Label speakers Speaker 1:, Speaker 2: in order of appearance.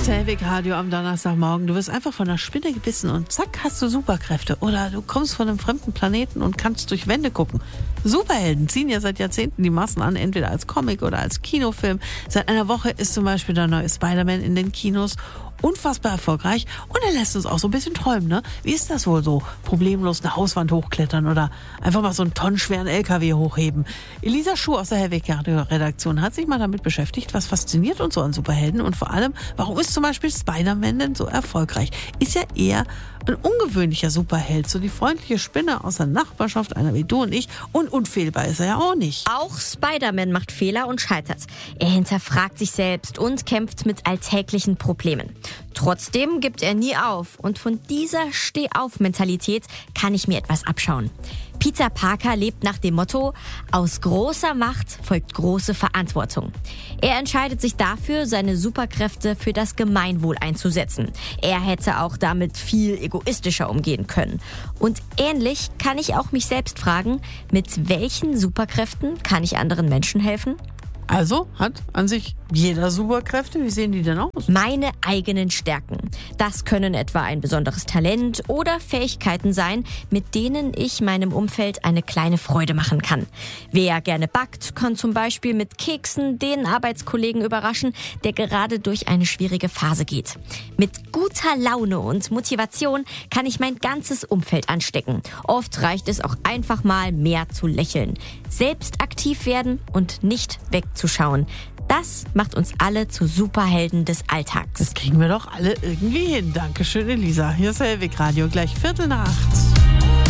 Speaker 1: Hellwig Radio am Donnerstagmorgen. Du wirst einfach von einer Spinne gebissen und zack, hast du Superkräfte. Oder du kommst von einem fremden Planeten und kannst durch Wände gucken. Superhelden ziehen ja seit Jahrzehnten die Massen an, entweder als Comic oder als Kinofilm. Seit einer Woche ist zum Beispiel der neue Spider-Man in den Kinos. Unfassbar erfolgreich und er lässt uns auch so ein bisschen träumen, ne? Wie ist das wohl so? Problemlos eine Hauswand hochklettern oder einfach mal so einen tonnenschweren LKW hochheben. Elisa Schuh aus der Hellwig-Radio-Redaktion hat sich mal damit beschäftigt, was fasziniert uns so an Superhelden und vor allem, warum ist zum Beispiel Spider-Man denn so erfolgreich? Ist ja eher ein ungewöhnlicher Superheld, so die freundliche Spinne aus der Nachbarschaft, einer wie du und ich, und unfehlbar ist er ja auch nicht.
Speaker 2: Auch Spider-Man macht Fehler und scheitert. Er hinterfragt sich selbst und kämpft mit alltäglichen Problemen. Trotzdem gibt er nie auf und von dieser Steh-auf-Mentalität kann ich mir etwas abschauen. Peter Parker lebt nach dem Motto, aus großer Macht folgt große Verantwortung. Er entscheidet sich dafür, seine Superkräfte für das Gemeinwohl einzusetzen. Er hätte auch damit viel egoistischer umgehen können. Und ähnlich kann ich auch mich selbst fragen, mit welchen Superkräften kann ich anderen Menschen helfen?
Speaker 1: Also hat an sich jeder Superkräfte. Wie sehen die denn aus?
Speaker 2: Meine eigenen Stärken. Das können etwa ein besonderes Talent oder Fähigkeiten sein, mit denen ich meinem Umfeld eine kleine Freude machen kann. Wer gerne backt, kann zum Beispiel mit Keksen den Arbeitskollegen überraschen, der gerade durch eine schwierige Phase geht. Mit guter Laune und Motivation kann ich mein ganzes Umfeld anstecken. Oft reicht es auch einfach mal mehr zu lächeln. Selbst aktiv werden und nicht wegzuschauen. Das macht uns alle zu Superhelden des Alltags.
Speaker 1: Das kriegen wir doch alle irgendwie hin. Dankeschön, Elisa. Hier ist Hellwig Radio, gleich 7:45.